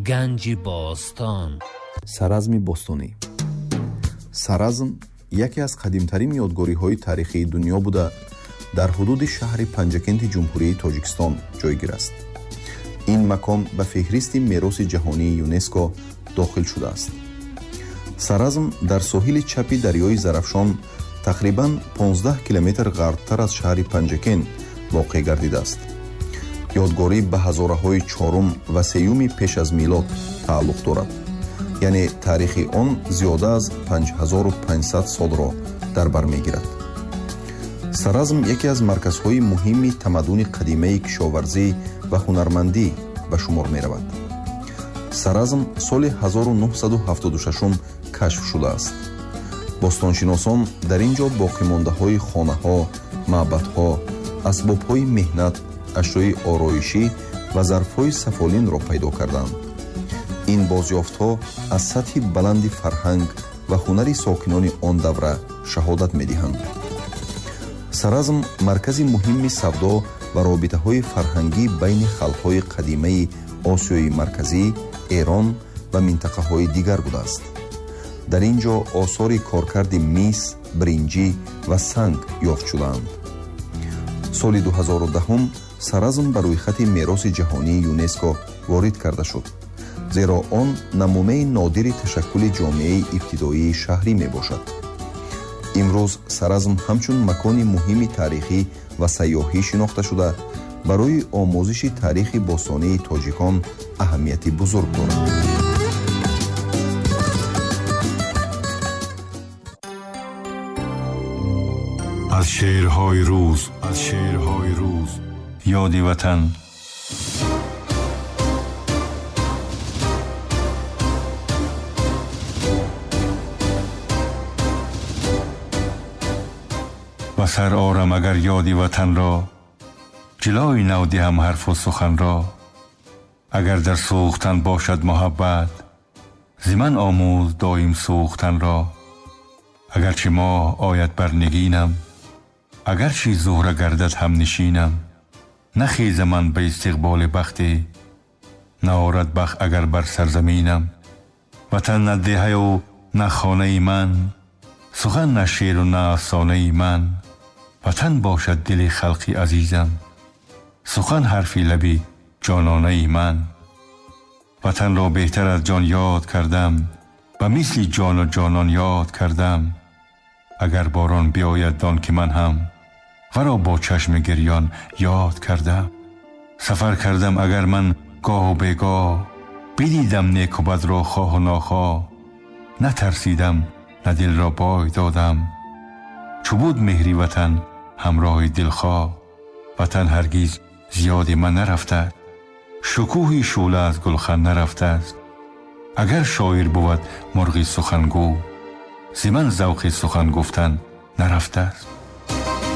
ганҷи бостон. саразми бостонӣ. саразм яке аз қадимтарин ёдгориҳои таърихии дунё буда дар ҳудуди шаҳри панҷакенти ҷумҳурии тоҷикистон ҷойгир аст. ин макон ба феҳристи мероси ҷаҳонии ЮНЕСКО дохил шудааст. саразм дар соҳили чапи дарёи Зарафшон тақрибан 15 километр ғарбтар аз шаҳри Панҷакен воқеъ гардидааст. ёдгорӣ ба ҳазораҳои чорум ва сеюми пеш аз милод тааллуқ дорад, яъне таърихи он зиёда аз 5500 солро дар бар мегирад. саразм яке аз марказҳои муҳими тамаддуни қадимаи кишоварзӣ ва ҳунармандӣ ба шумор меравад. саразм соли 1976 кашф шудааст. бостоншиносон дар ин ҷо боқимондаҳои хонаҳо, маъбадҳо, асбобҳои меҳнат, ашёи ороишӣ ва зарфҳои сафолинро пайдо карданд. ин бозёфтҳо аз сатҳи баланди фарҳанг ва ҳунари сокинони он давра шаҳодат медиҳанд. саразм маркази муҳими савдо ва робитаҳои фарҳангӣ байни халқҳои қадимаи Осиёи марказӣ, Эрон ва минтақаҳои дигар будааст. дар ин ҷо осори коркарди мис, бринҷӣ ва санг ёфт шудаанд. соли 2010 саразм ба рӯйхати мероси ҷаҳонии ЮНЕСКО ворид карда шуд, зеро он намунаи нодири ташаккули ҷомеаи ибтидоии шаҳрӣ мебошад. имрӯз саразм ҳамчун макони муҳими таърихӣ ва сайёҳӣ шинохта шуда, барои омӯзиши таърихи бостонии тоҷикон аҳамияти бузург дорад. аз шеърҳои рӯз ёди ватан. ба сар орам агар ёди ватанро, ҷилои нав диҳам ҳарфу суханро. агар дар сӯхтан бошад муҳаббат, зи ман омӯз доим сӯхтанро. агарчи моҳ ояд бар нигинам, агарчи зӯҳра гардад ҳамнишинам. нахезам ман ба истиқболи бахтӣ, наорад бахт агар бар сарзаминам. ватан на деҳаю на хонаи ман, сухан на шеъру на афсонаи ман. ватан бошад дили халқи азизам, сухан ҳарфи лаби ҷононаи ман. ватанро беҳтар аз ҷон ёд кардам, ба мисли ҷону ҷонон ёд кардам. агар борон биёяд дон ки ман ҳам, варо бо чашми гирён ёд кардам. сафар кардам агар ман гоҳу бегоҳ, бидидам неку бадро хоҳу нохоҳ. натарсидам, на дилро бой додам, чу буд меҳри ватан ҳамроҳи дилхоҳ. ватан ҳаргиз зиёди ман нарафтааст, шукӯҳи шӯъла аз гулхан нарафтааст. агар шоир буд мурғи сухангӯ, зи ман завқи сухан гуфтан нарафтааст.